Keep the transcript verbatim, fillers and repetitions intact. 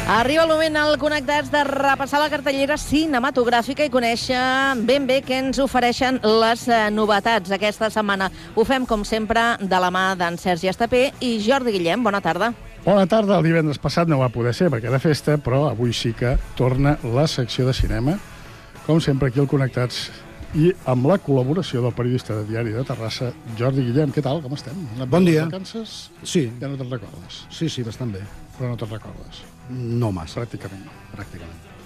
Arriba el moment al Connectats de repassar la cartellera cinematogràfica i conèixer ben bé què ens ofereixen les novetats aquesta setmana. Ho fem, com sempre, de la mà d'en Sergi Estapé i Jordi Guillem. Bona tarda. Bona tarda. El divendres passat no va poder ser perquè era festa, però avui sí que torna la secció de cinema. Com sempre, aquí al Connectats i amb la col·laboració del periodista de Diari de Terrassa, Jordi Guillem. Què tal? Com estem? Bon dia. Vacances? Sí. Ja no te'n recordes? Sí, sí, bastant bé. Però no te'n recordes? No massa. Pràcticament. Pràcticament.